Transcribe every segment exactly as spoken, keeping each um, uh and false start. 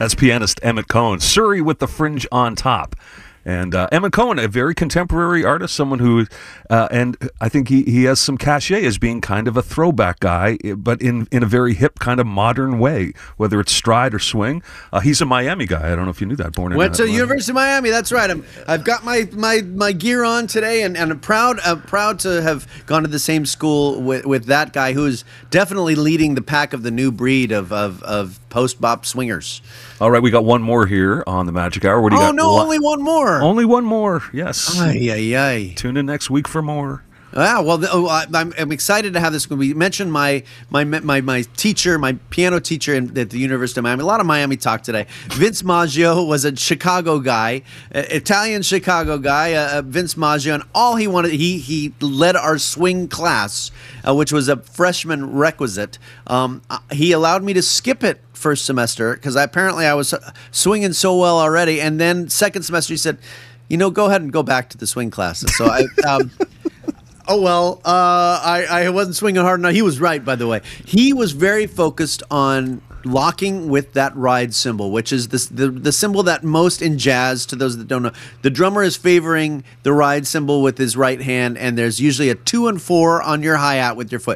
That's pianist Emmett Cohen. Surrey with the Fringe on Top. And uh, Emmett Cohen, a very contemporary artist, someone who, uh, and I think he, he has some cachet as being kind of a throwback guy, but in, in a very hip kind of modern way, whether it's stride or swing. Uh, he's a Miami guy. I don't know if you knew that. Born in Went to Miami. University of Miami. That's right. I'm, I've got my, my, my gear on today, and, and I'm proud I'm proud to have gone to the same school with, with that guy who's definitely leading the pack of the new breed of, of, of post-bop swingers. All right, we got one more here on the Magic Hour. What do you oh, got? no, Lo- only one more. Only one more, yes. Ay, ay, ay. Tune in next week for more. Ah, well, oh, I, I'm, I'm excited to have this. We mentioned my my my my teacher, my piano teacher in, at the University of Miami. A lot of Miami talk today. Vince Maggio was a Chicago guy, uh, Italian Chicago guy. Uh, Vince Maggio, and all he wanted, he he led our swing class, uh, which was a freshman requisite. Um, uh, he allowed me to skip it first semester because apparently I was swinging so well already, and then second semester he said, you know, go ahead and go back to the swing classes. So I. Um, Oh, well, uh, I, I wasn't swinging hard enough. He was right, by the way. He was very focused on locking with that ride cymbal, which is this, the, the cymbal that most in jazz, to those that don't know, the drummer is favoring the ride cymbal with his right hand, and there's usually a two and four on your hi-hat with your foot.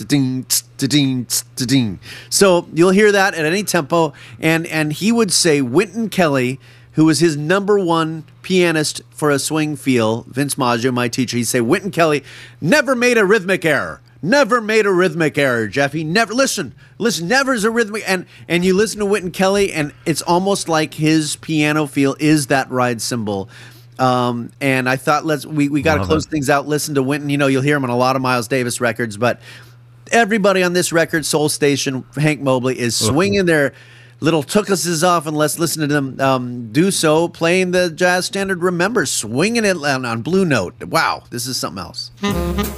So you'll hear that at any tempo, and, and he would say Wynton Kelly, who was his number one pianist for a swing feel, Vince Maggio, my teacher, he'd say, Wynton Kelly never made a rhythmic error. Never made a rhythmic error, Jeff. He never, listen, listen, never is a rhythmic, and, and you listen to Wynton Kelly, and it's almost like his piano feel is that ride cymbal. Um, and I thought, let's, we, we got to close it. things out, listen to Wynton. You know, you'll hear him on a lot of Miles Davis records, but everybody on this record, Soul Station, Hank Mobley, is swinging their little tookuses off, and let's listen to them um, do so, playing the jazz standard Remember, swinging it on, on Blue Note. Wow, this is something else.